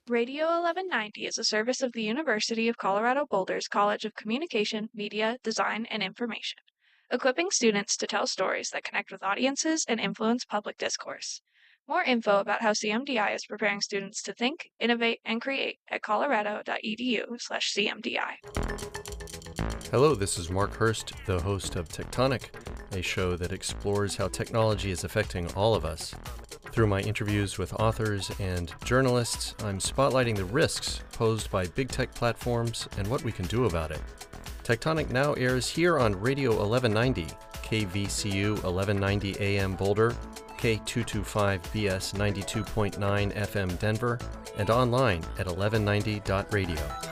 Radio 1190 is a service of the University of Colorado Boulder's College of Communication, Media, Design, and Information, equipping students to tell stories that connect with audiences and influence public discourse. More info about how CMDI is preparing students to think, innovate, and create at colorado.edu/CMDI. Hello, this is Mark Hurst, the host of Tectonic, a show that explores how technology is affecting all of us. Through my interviews with authors and journalists, I'm spotlighting the risks posed by big tech platforms and what we can do about it. Tectonic now airs here on Radio 1190, KVCU 1190 AM Boulder, K225BS 92.9 FM Denver, and online at 1190.radio.